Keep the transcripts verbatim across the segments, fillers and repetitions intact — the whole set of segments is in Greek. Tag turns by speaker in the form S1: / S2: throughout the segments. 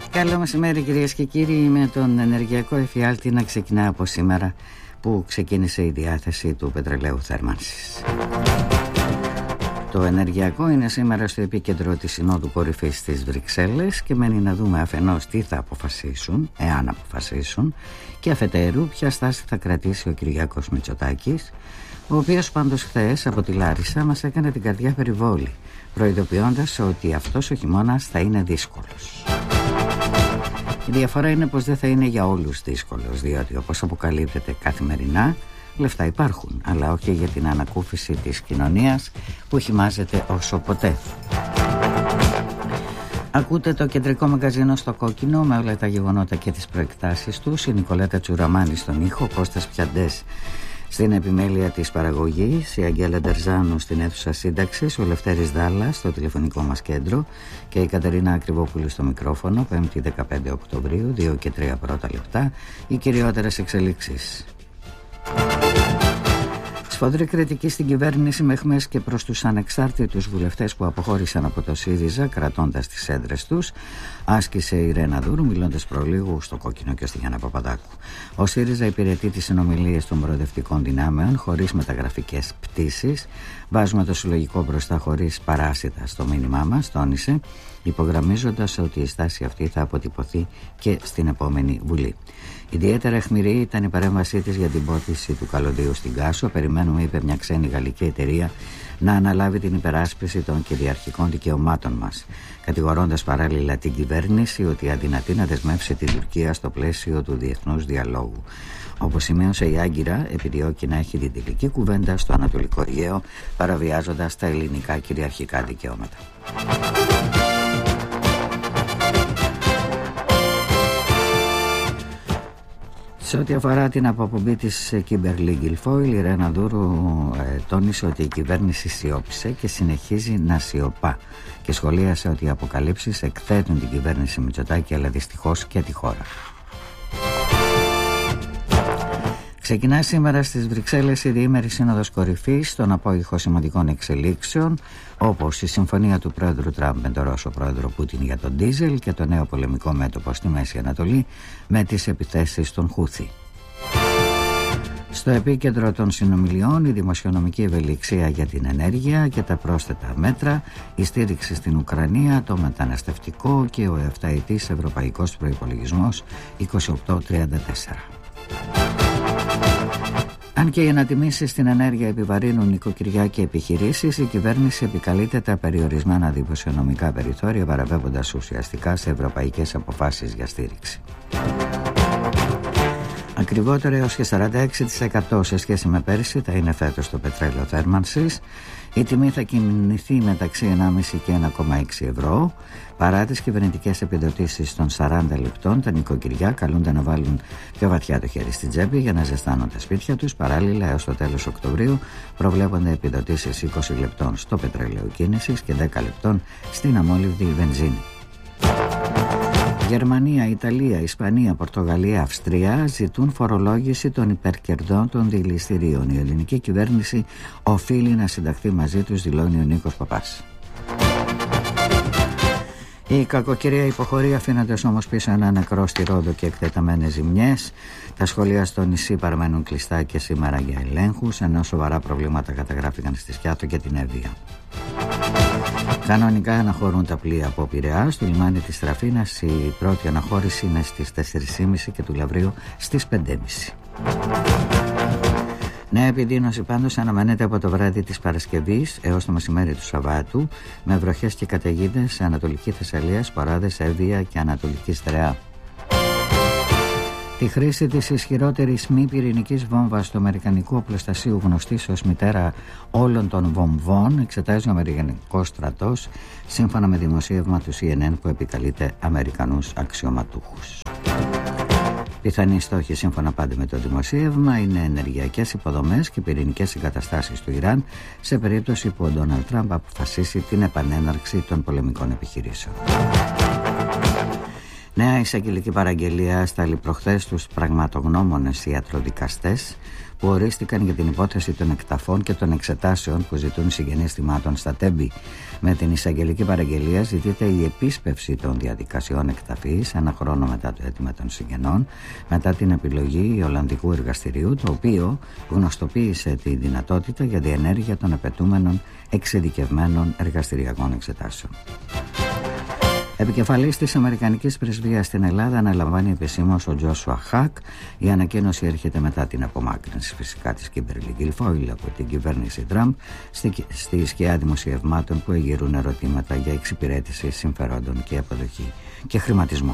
S1: Καλό μεσημέρι κυρίες και κύριοι, με τον ενεργειακό εφιάλτη να ξεκινά από σήμερα που ξεκίνησε η διάθεση του πετρελαίου θέρμανσης. Το ενεργειακό είναι σήμερα στο επίκεντρο της Συνόδου Κορυφής στις Βρυξέλλες και μένει να δούμε αφενός τι θα αποφασίσουν, εάν αποφασίσουν, και αφετέρου ποια στάση θα κρατήσει ο Κυριάκος Μητσοτάκης, ο οποίος πάντως χθες από τη Λάρισα μας έκανε την καρδιά περιβόλη, προειδοποιώντας ότι αυτός ο χειμώνας θα είναι δύσκολος. Η διαφορά είναι πως δεν θα είναι για όλους δύσκολος, διότι όπως αποκαλύπτεται καθημερινά, λεφτά υπάρχουν, αλλά όχι για την ανακούφιση της κοινωνίας που χυμάζεται όσο ποτέ. Ακούτε το κεντρικό μαγκαζίνο στο Κόκκινο με όλα τα γεγονότα και τις προεκτάσεις τους. Η Νικολέτα Τσουραμάνη στον ήχο, Κώστας Πιαντές στην επιμέλεια της παραγωγής, η Αγγέλα Ντερζάνου στην αίθουσα σύνταξης, ο Λευτέρης Δάλλας στο τηλεφωνικό μας κέντρο και η Κατερίνα Ακριβόπουλου στο μικρόφωνο. Πέμπτη δεκαπέντε Οκτωβρίου, δύο και τρία πρώτα λεπτά, οι κυριότερες εξελίξεις. Σφοδρή κριτική στην κυβέρνηση με αιχμές και προς τους ανεξάρτητους βουλευτές που αποχώρησαν από το ΣΥΡΙΖΑ κρατώντας τις έδρες τους, άσκησε η Ρένα Δούρου μιλώντας προλίγου στο Κόκκινο και στη Γιάννα Παπαδάκου. Ο ΣΥΡΙΖΑ υπηρετεί τις συνομιλίες των προοδευτικών δυνάμεων χωρίς μεταγραφικές πτήσεις. Βάζουμε το συλλογικό μπροστά χωρίς παράσιτα στο μήνυμά μας, τόνισε, υπογραμμίζοντας ότι η στάση αυτή θα αποτυπωθεί και στην επόμενη Βουλή. Ιδιαίτερα αιχμηρή ήταν η παρέμβασή της για την πώληση του καλωδίου στην Κάσο. Περιμένουμε, είπε, μια ξένη γαλλική εταιρεία να αναλάβει την υπεράσπιση των κυριαρχικών δικαιωμάτων μας, κατηγορώντας παράλληλα την κυβέρνηση ότι αδυνατεί να δεσμεύσει την Τουρκία στο πλαίσιο του διεθνούς διαλόγου. Όπως σημείωσε η Άγκυρα, επιδιώκει να έχει την τελική κουβέντα στο Ανατολικό Αιγαίο, παραβιάζοντας τα ελληνικά κυριαρχικά δικαιώματα. Σε ό,τι αφορά την αποπομπή της Kimberly Guilfoyle, η Ρένα Δούρου ε, τόνισε ότι η κυβέρνηση σιώπησε και συνεχίζει να σιωπά και σχολίασε ότι οι αποκαλύψεις εκθέτουν την κυβέρνηση Μητσοτάκη, αλλά δυστυχώς και τη χώρα. Ξεκινά σήμερα στις Βρυξέλλες η διήμερη Σύνοδος Κορυφής στον απόϊχο σημαντικών εξελίξεων, όπως η συμφωνία του πρόεδρου Τραμπ με τον Ρώσο πρόεδρο Πούτιν για τον ντίζελ και το νέο πολεμικό μέτωπο στη Μέση Ανατολή με τις επιθέσεις των Χούθι. Στο επίκεντρο των συνομιλιών η δημοσιονομική ευελιξία για την ενέργεια και τα πρόσθετα μέτρα, η στήριξη στην Ουκρανία, το μεταναστευτικό και ο εφταετής ευρωπαϊκός προϋπολογισμός είκοσι οκτώ τριάντα τέσσερα. Αν και οι ανατιμήσεις στην ενέργεια επιβαρύνουν νοικοκυριά και επιχειρήσεις, η κυβέρνηση επικαλείται τα περιορισμένα δημοσιονομικά περιθώρια, παραπέμποντας ουσιαστικά σε ευρωπαϊκές αποφάσεις για στήριξη. Ακριβότερο έως και σαράντα έξι τοις εκατό σε σχέση με πέρυσι θα είναι φέτος το πετρέλαιο θέρμανσης. Η τιμή θα κινηθεί μεταξύ ενάμιση και ένα κόμμα έξι ευρώ. Παρά τις κυβερνητικές επιδοτήσεις των σαράντα λεπτών, τα νοικοκυριά καλούνται να βάλουν πιο βαθιά το χέρι στην τσέπη για να ζεστάνουν τα σπίτια τους. Παράλληλα, έως το τέλος Οκτωβρίου προβλέπονται επιδοτήσεις είκοσι λεπτών στο πετρέλαιο κίνησης και δέκα λεπτών στην αμόλυβδη βενζίνη. Γερμανία, Ιταλία, Ισπανία, Πορτογαλία, Αυστρία ζητούν φορολόγηση των υπερκερδών των δηληστηρίων. Η ελληνική κυβέρνηση οφείλει να συνταχθεί μαζί τους, δηλώνει ο Νίκος Παπάς. Η κακοκαιρία υποχωρεί, αφήνοντας όμως πίσω ένα νεκρό στη Ρόδο και εκτεταμένες ζημιές. Τα σχολεία στο νησί παραμένουν κλειστά και σήμερα για ελέγχους, ενώ σοβαρά προβλήματα καταγράφηκαν στη Σκιάθο και την Εύβοια. Κανονικά αναχωρούν τα πλοία από Πειραιά. Στο λιμάνι της Τραφίνας η πρώτη αναχώρηση είναι στις τέσσερις και μισή και του Λαβρίου στις πέντε και μισή. Νέα επιδείνωση πάντως αναμένεται από το βράδυ της Παρασκευής έως το μεσημέρι του Σαββάτου, με βροχές και καταιγίδες σε Ανατολική Θεσσαλία, Σποράδες, Εύβοια και Ανατολική Στερεά. Τη χρήση της ισχυρότερης μη πυρηνικής βόμβας του αμερικανικού οπλοστασίου, γνωστής ως μητέρα όλων των βομβών, εξετάζει ο αμερικανικός στρατός, σύμφωνα με δημοσίευμα του Σι Εν Εν που επικαλείται Αμερικανούς αξιωματούχους. Πιθανοί στόχοι, σύμφωνα πάντα με το δημοσίευμα, είναι ενεργειακές υποδομές και πυρηνικές εγκαταστάσεις του Ιράν, σε περίπτωση που ο Ντόναλντ Τραμπ αποφασίσει την επανέναρξη των πολεμικών επιχειρήσεων. Νέα εισαγγελική παραγγελία στάλει προχθές τους πραγματογνώμονες ιατροδικαστές που ορίστηκαν για την υπόθεση των εκταφών και των εξετάσεων που ζητούν συγγενείς θυμάτων στα Τέμπη. Με την εισαγγελική παραγγελία ζητείται η επίσπευση των διαδικασιών εκταφής ένα χρόνο μετά το αίτημα των συγγενών, μετά την επιλογή Ολλανδικού εργαστηρίου, το οποίο γνωστοποίησε τη δυνατότητα για διενέργεια των απαιτούμενων εξειδικευμένων εργαστηριακών εξετάσεων. Επικεφαλής της Αμερικανικής Πρεσβείας στην Ελλάδα αναλαμβάνει επισήμως ο Τζόσουα Χακ. Η ανακοίνωση έρχεται μετά την απομάκρυνση φυσικά της Κίμπερλι Γκιλφόιλ από την κυβέρνηση Τραμπ στη, στη σκιά δημοσιευμάτων που εγείρουν ερωτήματα για εξυπηρέτηση συμφερόντων και αποδοχή και χρηματισμό.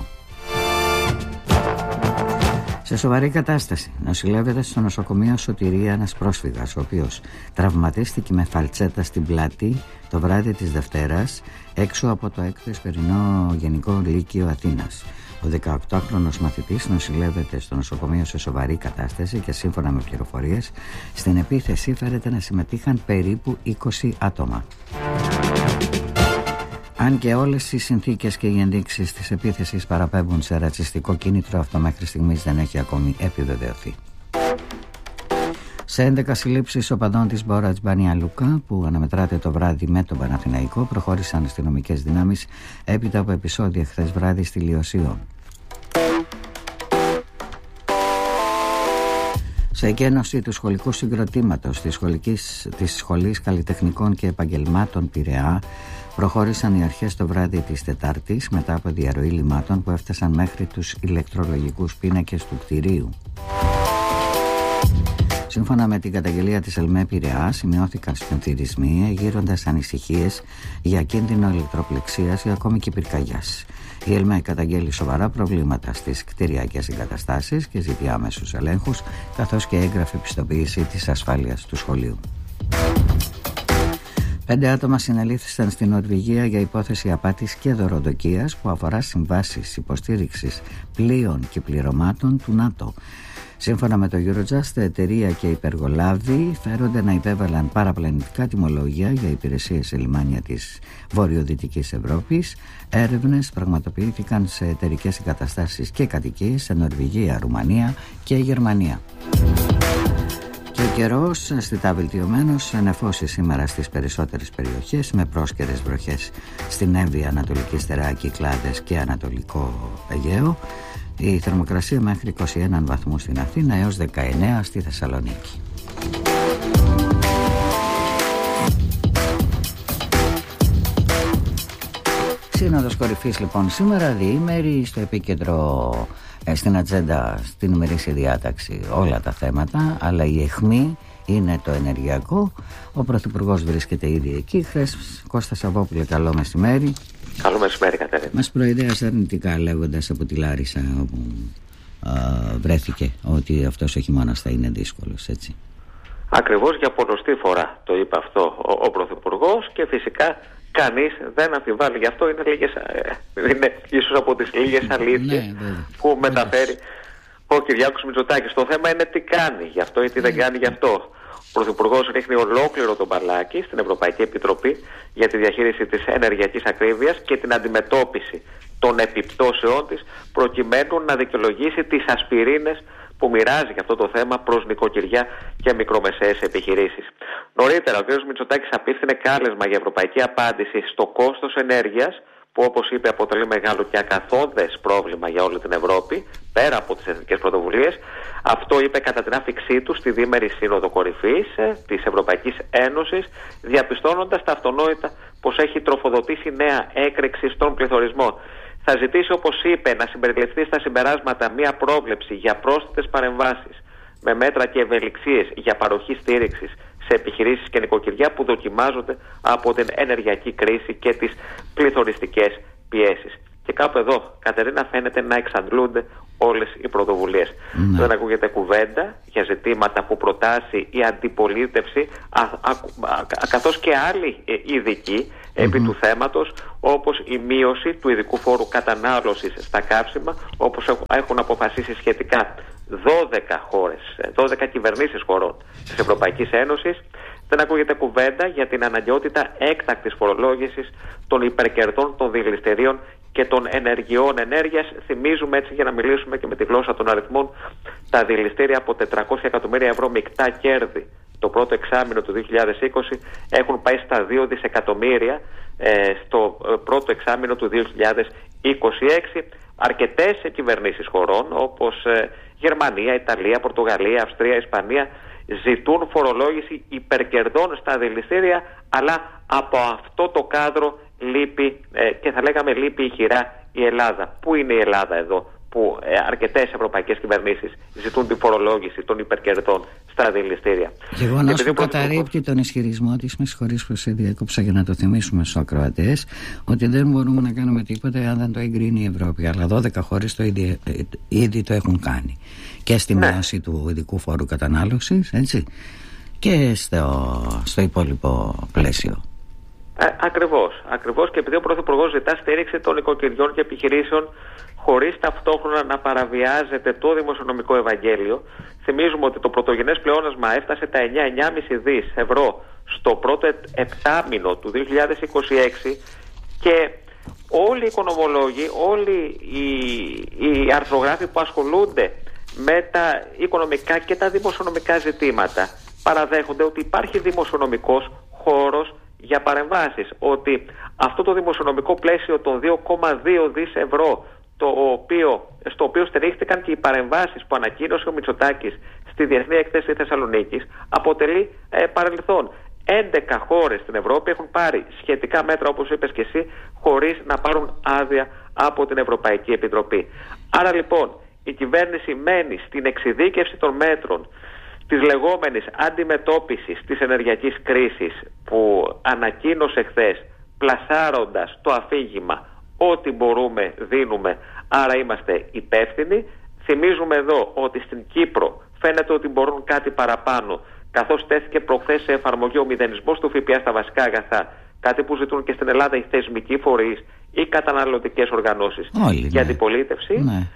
S1: Σε σοβαρή κατάσταση νοσηλεύεται στο νοσοκομείο Σωτηρία ένας πρόσφυγας, ο οποίος τραυματίστηκε με φαλτσέτα στην πλάτη το βράδυ της Δευτέρας έξω από το έκτο Εσπερινό Γενικό Λύκειο Αθήνας. Ο δεκαοκτάχρονος μαθητής νοσηλεύεται στο νοσοκομείο σε σοβαρή κατάσταση και σύμφωνα με πληροφορίες στην επίθεση φέρεται να συμμετείχαν περίπου είκοσι άτομα. Αν και όλες οι συνθήκες και οι ενδείξεις της επίθεσης παραπέμπουν σε ρατσιστικό κίνητρο, αυτό μέχρι στιγμής δεν έχει ακόμη επιβεβαιωθεί. Σε έντεκα συλλήψεις οπαδών της Μπόρατς Μπάνια Λουκά, που αναμετράται το βράδυ με τον Παναθηναϊκό, προχώρησαν αστυνομικές δυνάμεις έπειτα από επεισόδια χθες βράδυ στη Λιωσίων. Σε εκένωση του σχολικού συγκροτήματος της, σχολικής, της Σχολής Καλλιτεχνικών και Επαγγελμάτων Πειραιά προχώρησαν οι αρχές το βράδυ της Τετάρτης μετά από διαρροή λιμάτων που έφτασαν μέχρι τους ηλεκτρολογικούς πίνακες του κτηρίου. Σύμφωνα με την καταγγελία της ΕΛΜΕ Πειραιά, σημειώθηκαν σπενθυρισμοί γύροντας ανησυχίες για κίνδυνο ηλεκτροπληξίας ή ακόμη και πυρκαγιάς. Η ΕΛΜΕ καταγγέλει σοβαρά προβλήματα στις κτηριακές εγκαταστάσεις και ζητεί άμεσους ελέγχους, καθώς και έγγραφη πιστοποίηση της ασφάλειας του σχολείου. Πέντε άτομα συνελήφθησαν στην Νορβηγία για υπόθεση απάτης και δωροδοκίας που αφορά συμβάσεις υποστήριξης πλοίων και πληρωμάτων του ΝΑΤΟ. Σύμφωνα με το Eurojust, εταιρεία και υπεργολάβοι φέρονται να υπέβαλαν παραπλανητικά τιμολόγια για υπηρεσίες σε λιμάνια της βορειοδυτικής Ευρώπης. Έρευνες πραγματοποιήθηκαν σε εταιρικές εγκαταστάσεις και κατοικίες σε Νορβηγία, Ρουμανία και Γερμανία. Και ο καιρός αισθητά βελτιωμένος, νεφώσει σήμερα στις περισσότερες περιοχές με πρόσκαιρες βροχές στην Εύβοια, Ανατολική Στερεά, Κυκλάδες και Ανατολικό Αιγαίο. Η θερμοκρασία μέχρι είκοσι ένα βαθμούς στην Αθήνα έως δεκαεννέα στη Θεσσαλονίκη. Σύνοδος κορυφής λοιπόν σήμερα, διήμερη, στο επίκεντρο, στην ατζέντα, στην ημερήσια διάταξη όλα τα θέματα, αλλά η αιχμή είναι το ενεργειακό. Ο Πρωθυπουργός βρίσκεται ήδη εκεί. Χθες, Κώστα Σαββόπουλε, καλό μεσημέρι.
S2: Καλό μεσημέρι, Κατερίνα.
S1: Μας προειδέασε αρνητικά λέγοντας από τη Λάρισα, όπου α, βρέθηκε, ότι αυτός ο χειμώνας θα είναι δύσκολος, έτσι.
S2: Ακριβώς, για ποντοστή φορά το είπε αυτό ο, ο Πρωθυπουργός και φυσικά κανείς δεν αμφιβάλλει. Γι' αυτό είναι, λίγες, είναι ίσως από τις λίγες αλήθειες ναι, που μεταφέρει ο Κυριάκος Μητσοτάκης. Το θέμα είναι τι κάνει γι' αυτό ή τι δεν κάνει γι' αυτό. Ο Πρωθυπουργός ρίχνει ολόκληρο τον μπαλάκι στην Ευρωπαϊκή Επιτροπή για τη διαχείριση της ενεργειακής ακρίβειας και την αντιμετώπιση των επιπτώσεών της, προκειμένου να δικαιολογήσει τις ασπιρίνες που μοιράζει για αυτό το θέμα προς νοικοκυριά και μικρομεσαίες επιχειρήσεις. Νωρίτερα, ο κ. Μητσοτάκης απίφθινε κάλεσμα για ευρωπαϊκή απάντηση στο κόστος ενέργειας, που όπως είπε αποτελεί μεγάλο και ακαθόδες πρόβλημα για όλη την Ευρώπη, πέρα από τις εθνικές πρωτοβουλίες. Αυτό είπε κατά την άφιξή του στη διήμερη Σύνοδο Κορυφής ε, της Ευρωπαϊκής Ένωσης, διαπιστώνοντας τα αυτονόητα πως έχει τροφοδοτήσει νέα έκρηξη στον πληθωρισμό. Θα ζητήσει, όπως είπε, να συμπεριληφθεί στα συμπεράσματα μία πρόβλεψη για πρόσθετες παρεμβάσεις με μέτρα και ευελιξίες για παροχή στήριξης σε επιχειρήσεις και νοικοκυριά που δοκιμάζονται από την ενεργειακή κρίση και τις πληθωριστικές πιέσεις. Και κάπου εδώ, Κατερίνα, φαίνεται να εξαντλούνται όλες οι πρωτοβουλίες. Mm. Δεν ακούγεται κουβέντα για ζητήματα που προτάσει η αντιπολίτευση, α, α, α, καθώς και άλλοι ειδικοί mm-hmm. επί του θέματος, όπως η μείωση του ειδικού φόρου κατανάλωσης στα καύσιμα, όπως έχουν αποφασίσει σχετικά δώδεκα χώρες, δώδεκα κυβερνήσεις χωρών της Ευρωπαϊκής Ένωσης. Δεν ακούγεται κουβέντα για την αναγκαιότητα έκτακτης φορολόγησης των υπερκερδών των διελιστερίων και των ενεργειών ενέργειας. Θυμίζουμε, έτσι για να μιλήσουμε και με τη γλώσσα των αριθμών, τα δηληστήρια από τετρακόσια εκατομμύρια ευρώ μεικτά κέρδη το πρώτο εξάμηνο του δύο χιλιάδες είκοσι έχουν πάει στα δύο δισεκατομμύρια ε, στο πρώτο εξάμηνο του δύο χιλιάδες είκοσι έξι. Αρκετές κυβερνήσεις χωρών όπως ε, Γερμανία, Ιταλία, Πορτογαλία, Αυστρία, Ισπανία ζητούν φορολόγηση υπερκερδών στα δηληστήρια, αλλά από αυτό το κάδρο λείπει ε, και θα λέγαμε λείπει ηχηρά η Ελλάδα. Πού είναι η Ελλάδα εδώ που ε, αρκετές ευρωπαϊκές κυβερνήσεις ζητούν τη φορολόγηση των υπερκερδών στα δηληστήρια?
S1: Γεγονός που καταρρίπτει τον ισχυρισμό της, με συγχωρείς που σε διέκοψα για να το θυμίσουμε στους ακροατές, ότι δεν μπορούμε να κάνουμε τίποτα αν δεν το εγκρίνει η Ευρώπη. Αλλά δώδεκα χώρες το ήδη, ήδη το έχουν κάνει. Και στη ναι. μείωση του ειδικού φόρου κατανάλωσης, έτσι, και στο, στο υπόλοιπο πλαίσιο.
S2: Ε, ακριβώς, ακριβώς, και επειδή ο Πρωθυπουργός ζητά στήριξη των οικοκυριών και επιχειρήσεων χωρίς ταυτόχρονα να παραβιάζεται το δημοσιονομικό Ευαγγέλιο. Θυμίζουμε ότι το πρωτογενές πλεόνασμα έφτασε τα εννιά με εννιά κόμμα πέντε δις ευρώ στο πρώτο επτάμηνο του δύο χιλιάδες είκοσι έξι και όλοι οι οικονομολόγοι, όλοι οι, οι αρθρογράφοι που ασχολούνται με τα οικονομικά και τα δημοσιονομικά ζητήματα παραδέχονται ότι υπάρχει δημοσιονομικός χώρος για παρεμβάσεις, ότι αυτό το δημοσιονομικό πλαίσιο των δύο κόμμα δύο δις ευρώ, το οποίο, στο οποίο στηρίχθηκαν και οι παρεμβάσεις που ανακοίνωσε ο Μητσοτάκης στη Διεθνή Έκθεση Θεσσαλονίκης, αποτελεί ε, παρελθόν. έντεκα χώρες στην Ευρώπη έχουν πάρει σχετικά μέτρα, όπως είπες και εσύ, χωρίς να πάρουν άδεια από την Ευρωπαϊκή Επιτροπή. Άρα λοιπόν η κυβέρνηση μένει στην εξειδίκευση των μέτρων της λεγόμενης αντιμετώπισης της ενεργειακής κρίσης που ανακοίνωσε χθες, πλασάροντας το αφήγημα ό,τι μπορούμε δίνουμε, άρα είμαστε υπεύθυνοι. Θυμίζουμε εδώ ότι στην Κύπρο φαίνεται ότι μπορούν κάτι παραπάνω, καθώς τέθηκε προχθές σε εφαρμογή ο μηδενισμός του ΦΠΑ στα βασικά αγαθά, κάτι που ζητούν και στην Ελλάδα οι θεσμικοί φορείς, οι καταναλωτικές οργανώσεις
S1: Όλοι,
S2: για
S1: ναι.
S2: αντιπολίτευση.
S1: Ναι.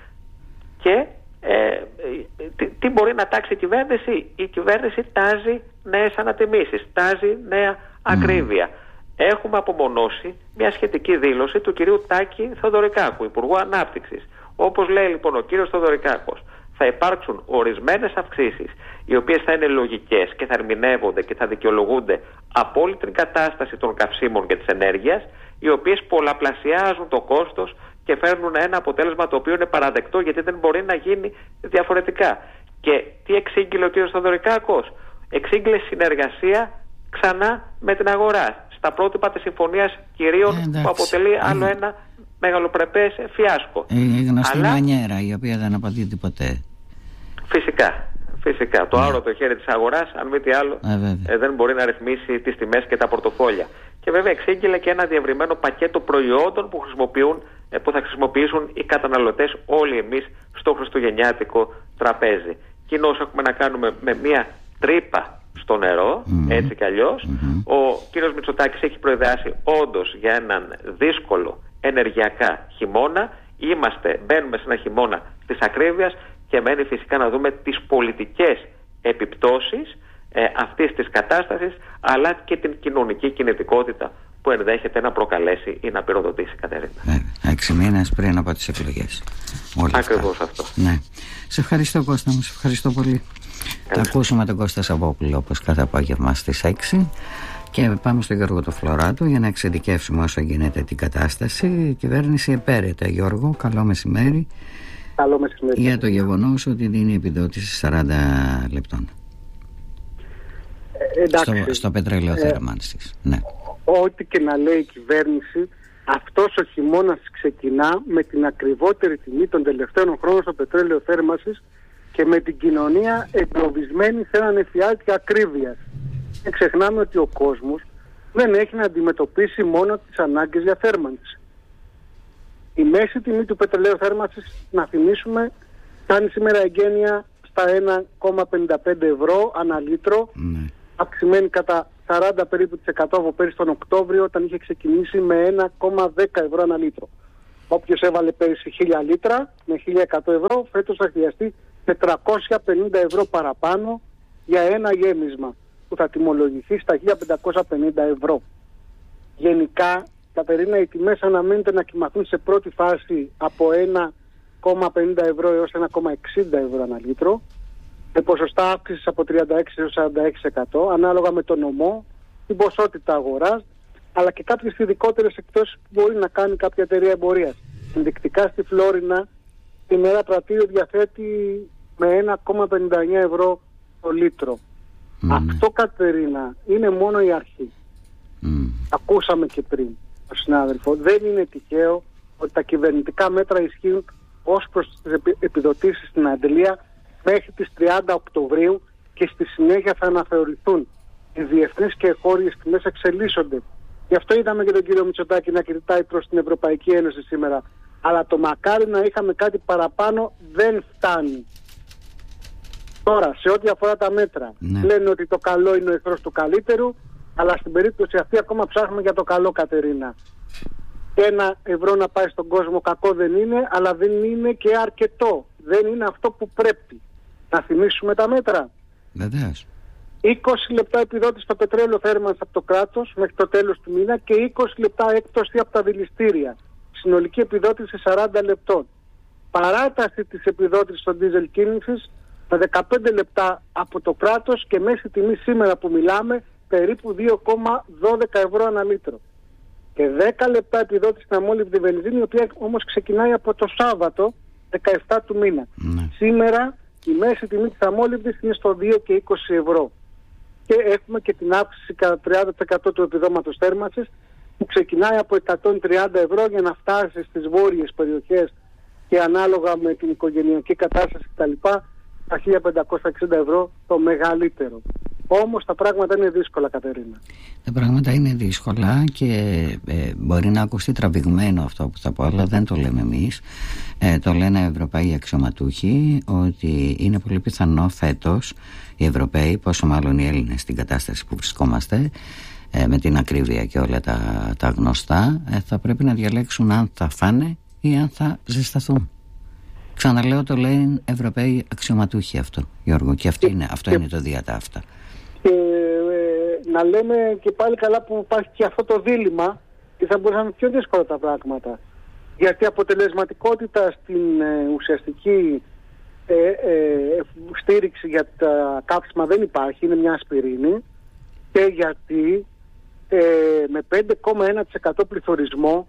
S2: Και ε, τι, τι μπορεί να τάξει η κυβέρνηση? Η κυβέρνηση τάζει νέες ανατιμήσεις, τάζει νέα ακρίβεια. Mm. Έχουμε απομονώσει μια σχετική δήλωση του κυρίου Τάκη Θεοδωρικάκου, Υπουργού Ανάπτυξης. Όπως λέει λοιπόν ο κύριος Θεοδωρικάκος, θα υπάρξουν ορισμένες αυξήσεις οι οποίες θα είναι λογικές και θα ερμηνεύονται και θα δικαιολογούνται από όλη την κατάσταση των καυσίμων και της ενέργειας, οι οποίες πολλαπλασιάζουν το κόστος και φέρνουν ένα αποτέλεσμα το οποίο είναι παραδεκτό, γιατί δεν μπορεί να γίνει διαφορετικά. Και τι εξήγηλε ο κύριος Θεοδωρικάκος? Εξήγηλε συνεργασία ξανά με την αγορά, στα πρότυπα της συμφωνίας κυρίων, ε, που αποτελεί άλλο ε, ένα μεγαλοπρεπές φιάσκο.
S1: Η γνωστή Αλλά... μανιέρα, η οποία δεν απαντείται ποτέ.
S2: Φυσικά, φυσικά. Το άρωτο χέρι της αγοράς, αν μη τι άλλο, ε, ε, δεν μπορεί να ρυθμίσει τις τιμές και τα πορτοφόλια. Και βέβαια εξήγηλε και ένα διευρυμένο πακέτο προϊόντων που, χρησιμοποιούν, ε, που θα χρησιμοποιήσουν οι καταναλωτές, όλοι εμείς, στο χριστουγεννιάτικο τραπέζι. Κοινώς έχουμε να κάνουμε με μια τρύπα στο νερό, mm-hmm. έτσι κι αλλιώς. Mm-hmm. Ο κύριος Μητσοτάκης έχει προειδεάσει όντως για έναν δύσκολο ενεργειακά χειμώνα. Είμαστε, μπαίνουμε σε ένα χειμώνα της ακρίβειας και μένει φυσικά να δούμε τις πολιτικές επιπτώσεις ε, αυτής της κατάστασης, αλλά και την κοινωνική κινητικότητα που ενδέχεται να προκαλέσει ή να πυροδοτήσει, Κατερίνα.
S1: Ε, έξι μήνες πριν από τις εκλογές.
S2: Ακριβώς αυτό.
S1: Ναι. Σε ευχαριστώ, Κώστα μου, σε ευχαριστώ πολύ. Θα ακούσουμε τον Κώστα Σαββόπουλο όπως κάθε απόγευμα στις έξι και πάμε στον Γιώργο το Φλωράτο για να εξειδικεύσουμε όσο γίνεται την κατάσταση. Η κυβέρνηση επέρεται, Γιώργο, καλό μεσημέρι.
S3: Καλό μεσημέρι.
S1: Για το γεγονός ότι δίνει επιδότηση σαράντα λεπτών
S3: ε, εντάξει,
S1: στο, στο πετρέλαιο ε, θέρμανσης. Ναι.
S3: Ό,τι και να λέει η κυβέρνηση, αυτός ο χειμώνας ξεκινά με την ακριβότερη τιμή των τελευταίων χρόνων στο πετρέλαιο θέρμανσης και με την κοινωνία εγκλωβισμένη σε έναν εφιάλτη ακρίβειας. Δεν ξεχνάμε ότι ο κόσμος δεν έχει να αντιμετωπίσει μόνο τις ανάγκες για θέρμανση. Η μέση τιμή του πετρελαίου θέρμανσης, να θυμίσουμε, κάνει σήμερα εγγένεια στα ένα κόμμα πενήντα πέντε ευρώ ανά λίτρο, mm. αυξημένη κατά σαράντα περίπου της εκατό από πέρυσι τον Οκτώβριο, όταν είχε ξεκινήσει με ένα κόμμα δέκα ευρώ ανά λίτρο. Όποιος έβαλε πέρυσι χίλια λίτρα με χίλια εκατό ευρώ, φέτος θα χρειαστεί τετρακόσια πενήντα ευρώ παραπάνω για ένα γέμισμα, που θα τιμολογηθεί στα χίλια πεντακόσια πενήντα ευρώ. Γενικά Κατερίνα, οι τιμές αναμένεται να κυμαθούν σε πρώτη φάση από ένα κόμμα πενήντα ευρώ έως ένα κόμμα εξήντα ευρώ ανά λίτρο, με ποσοστά αύξησης από τριάντα έξι έως σαράντα έξι τοις εκατό, ανάλογα με τον νομό, την ποσότητα αγοράς, αλλά και κάποιες ειδικότερες εκπτώσεις που μπορεί να κάνει κάποια εταιρεία εμπορίας. Ενδεικτικά στη Φλόρινα, η μέρα πρατήριο διαθέτει με ένα κόμμα πενήντα εννέα ευρώ το λίτρο. Mm. Αυτό, Κατερίνα, είναι μόνο η αρχή. Mm. Ακούσαμε και πριν τον συνάδελφο. Δεν είναι τυχαίο ότι τα κυβερνητικά μέτρα ισχύουν ως προς τις επιδοτήσεις στην αντλία μέχρι τις τριάντα Οκτωβρίου και στη συνέχεια θα αναθεωρηθούν. Οι διεθνείς και εγχώριες τιμές εξελίσσονται. Γι' αυτό είδαμε και τον κύριο Μητσοτάκη να κοιτάει προς την Ευρωπαϊκή Ένωση σήμερα. Αλλά το μακάρι να είχαμε κάτι παραπάνω δεν φτάνει. Τώρα, σε ό,τι αφορά τα μέτρα, ναι. λένε ότι το καλό είναι ο εχθρός του καλύτερου, αλλά στην περίπτωση αυτή ακόμα ψάχνουμε για το καλό, Κατερίνα. Ένα ευρώ να πάει στον κόσμο κακό δεν είναι, αλλά δεν είναι και αρκετό. Δεν είναι αυτό που πρέπει. Να θυμίσουμε τα μέτρα.
S1: Βεβαίως.
S3: είκοσι λεπτά επιδότηση στο πετρέλαιο θέρμανσης από το κράτος μέχρι το τέλος του μήνα και είκοσι λεπτά έκπτωση από τα δηληστήρια. Συνολική επιδότηση σαράντα λεπτών. Παράταση της επιδότησης στο ντίζελ κίνησης με δεκαπέντε λεπτά από το κράτος και μέση τιμή σήμερα που μιλάμε περίπου δύο κόμμα δώδεκα ευρώ ανά λίτρο. Και δέκα λεπτά επιδότηση στην αμόλυβδη βενζίνη, η οποία όμως ξεκινάει από το Σάββατο δεκαεφτά του μήνα. Ναι. Σήμερα η μέση τιμή της αμόλυβδης είναι στο δύο και είκοσι ευρώ. Και έχουμε και την αύξηση κατά τριάντα τοις εκατό του επιδόματος θέρμανσης που ξεκινάει από εκατόν τριάντα ευρώ για να φτάσει στις βόρειες περιοχές και ανάλογα με την οικογενειακή κατάσταση κτλ. Τα χίλια πεντακόσια εξήντα ευρώ το μεγαλύτερο. Όμως τα πράγματα είναι δύσκολα, Κατερίνα.
S1: Τα πράγματα είναι δύσκολα και ε, μπορεί να ακουστεί τραβηγμένο αυτό που θα πω, αλλά δεν το λέμε εμείς. Ε, το λένε Ευρωπαίοι αξιωματούχοι ότι είναι πολύ πιθανό φέτος οι Ευρωπαίοι, πόσο μάλλον οι Έλληνες στην κατάσταση που βρισκόμαστε, ε, με την ακρίβεια και όλα τα, τα γνωστά, ε, θα πρέπει να διαλέξουν αν θα φάνε ή αν θα ζεσταθούν. Ξαναλέω, το λένε Ευρωπαίοι αξιωματούχοι αυτό, Γιώργο, και αυτό είναι, αυτό είναι το διατάφτα.
S3: Και ε, να λέμε και πάλι καλά που υπάρχει και αυτό το δίλημμα και θα μπορούσαν να είναι πιο δύσκολα τα πράγματα. Γιατί αποτελεσματικότητα στην ε, ουσιαστική ε, ε, στήριξη για τα καύσιμα δεν υπάρχει, είναι μια ασπιρίνη, και γιατί ε, με πέντε κόμμα ένα τοις εκατό πληθωρισμό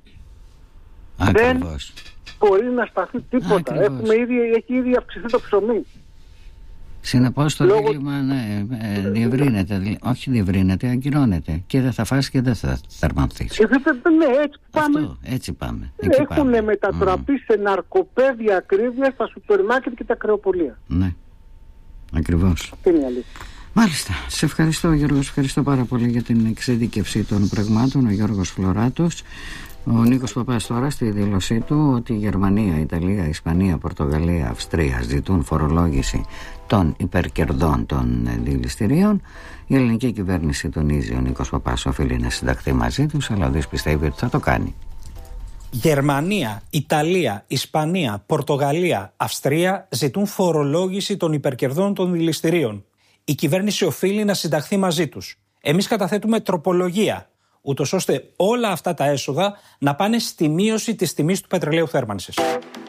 S1: Ακριβώς.
S3: δεν μπορεί να σταθεί τίποτα. Έχουμε ήδη, έχει ήδη αυξηθεί το ψωμί.
S1: Συνεπώς το
S3: Λόγω...
S1: δίλημμα ναι, ε, διευρύνεται, δι... όχι διευρύνεται, αγκυρώνεται και δεν θα φας και δεν θα θερμανθείς.
S3: Ε, ναι, έτσι πάμε.
S1: Αυτό, έτσι πάμε.
S3: Έχουν μετατραπεί mm. σε ναρκοπαίδια ακρίβεια στα σούπερ μάρκετ και τα κρεοπολία.
S1: Ναι, ακριβώς.
S3: Τι είναι η αλήθεια.
S1: Μάλιστα. Σε ευχαριστώ, Γιώργο. Σε ευχαριστώ πάρα πολύ για την εξειδίκευση των πραγμάτων. Ο Γιώργος Φλωράτος. Ο Νίκος Παπάς τώρα στη δήλωσή του ότι η Γερμανία, η Ιταλία, η Ισπανία, Πορτογαλία, Αυστρία ζητούν φορολόγηση των υπερκερδών των δηληστηρίων. Η ελληνική κυβέρνηση, τονίζει ο Νίκος Παπάς, οφείλει να συνταχθεί μαζί τους, αλλά ο Δής πιστεύει ότι θα το κάνει.
S4: Γερμανία, Ιταλία, Ισπανία, Πορτογαλία, Αυστρία ζητούν φορολόγηση των υπερκερδών των δηληστηρίων. Η κυβέρνηση οφείλει να συνταχθεί μαζί τους. Εμείς καταθέτουμε τροπολογία, ούτως ώστε όλα αυτά τα έσοδα να πάνε στη μείωση της τιμής του πετρελαίου θέρμανσης.